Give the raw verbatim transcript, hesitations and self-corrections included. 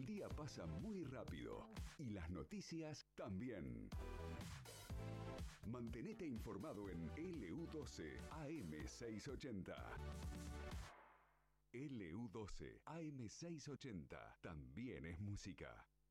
El día pasa muy rápido y las noticias también. Mantenete informado en L U doce A M seiscientos ochenta. L U doce A M seiscientos ochenta también es música.